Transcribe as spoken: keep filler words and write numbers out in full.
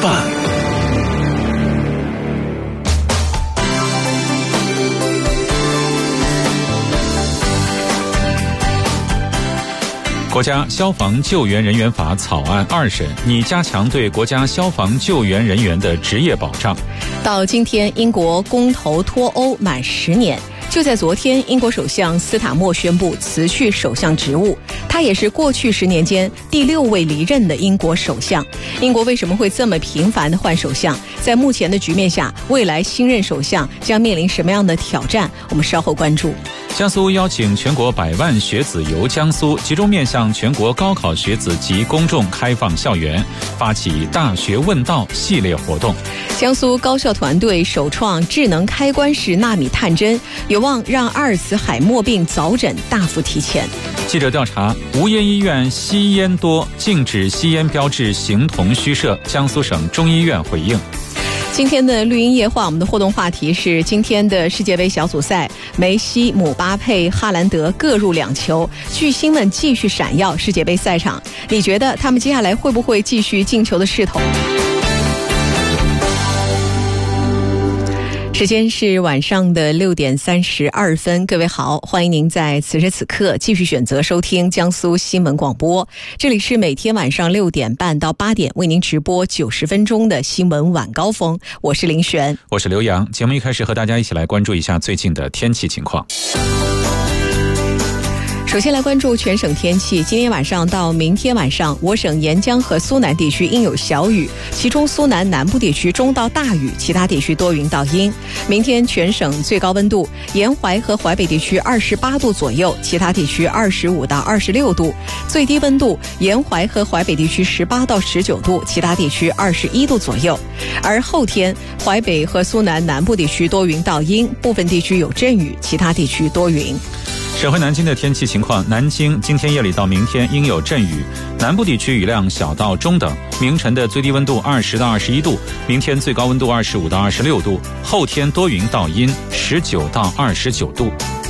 伴。国家消防救援人员法草案二审拟加强对国家消防救援人员的职业保障。 到今天，英国公投脱欧满十年。就在昨天，英国首相斯塔默宣布辞去首相职务，他也是过去十年间第六位离任的英国首相。英国为什么会这么频繁地换首相？在目前的局面下，未来新任首相将面临什么样的挑战？我们稍后关注。 江苏邀请全国百万学子游江苏，集中面向全国高考学子及公众开放校园，发起大学问道系列活动。 江苏高校团队首创智能开关式纳米探针，有望让阿尔茨海默病早诊大幅提前。 记者调查，无烟医院吸烟多，禁止吸烟标志形同虚设，江苏省中医院回应。 今天的绿茵夜话，我们的互动话题是今天的世界杯小组赛，梅西、姆巴佩、哈兰德各入两球，巨星们继续闪耀世界杯赛场。你觉得他们接下来会不会继续进球的势头？时间是晚上的六点三十二分，各位好，欢迎您在此时此刻继续选择收听江苏新闻广播。这里是每天晚上六点半到八点为您直播九十分钟的新闻晚高峰，我是林璇， 我是刘洋。节目一开始和大家一起来关注一下最近的天气情况。 首先来关注全省天气，今天晚上到明天晚上，我省沿江和苏南地区应有小雨，其中苏南南部地区中到大雨，其他地区多云到阴。明天全省最高温度，沿淮和淮北地区二十八度左右，其他地区二十五到二十六度。最低温度，沿淮和淮北地区十八到十九度，其他地区二十一度左右。而后天，淮北和苏南南部地区多云到阴，部分地区有阵雨，其他地区多云。 省会南京的天气情况，南京今天夜里到明天应有阵雨，南部地区雨量小到中等，明晨的最低温度二十到二十一度，明天最高温度二十五到二十六度，后天多云到阴，十九到二十九度。